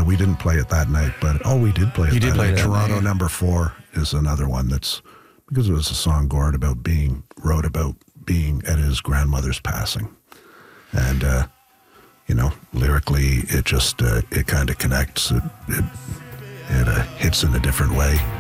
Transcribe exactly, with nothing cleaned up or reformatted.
we didn't play it that night, but oh, we did play it. You did that play night. it that Toronto night, yeah. Number Four is another one that's because it was a song Gord about being wrote about being at his grandmother's passing, and uh, you know, lyrically, it just uh, it kind of connects. It it, it uh, hits in a different way.